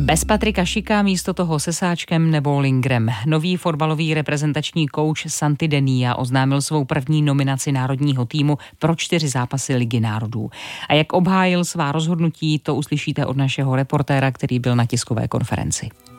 Bez Patrika Šika, místo toho se Sáčkem nebo Lingrem. Nový fotbalový reprezentační kouč Santi Denia oznámil svou první nominaci národního týmu pro 4 zápasy Ligy národů. A jak obhájil svá rozhodnutí, to uslyšíte od našeho reportéra, který byl na tiskové konferenci.